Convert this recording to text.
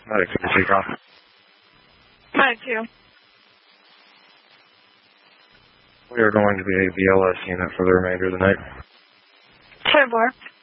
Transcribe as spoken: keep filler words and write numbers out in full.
Medic, can you take off? Medic two. We are going to be a B L S unit for the remainder of the night. ten four.